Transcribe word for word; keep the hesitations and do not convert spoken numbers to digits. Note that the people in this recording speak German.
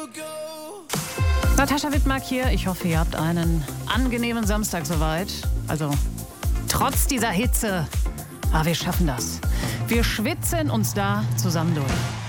Natascha Wittmark hier. Ich hoffe, ihr habt einen angenehmen Samstag soweit. Also trotz dieser Hitze. Aber wir schaffen das. Wir schwitzen uns da zusammen durch.